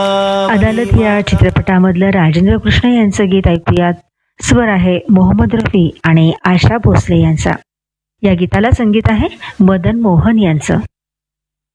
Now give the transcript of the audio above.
अदालत या चित्रपटामधलं राजेंद्र कृष्ण यांचं गीत ऐकूयात. स्वर आहे मोहम्मद रफी आणि आशा भोसले यांचा. या गीताला संगीत आहे मदन मोहन यांचं.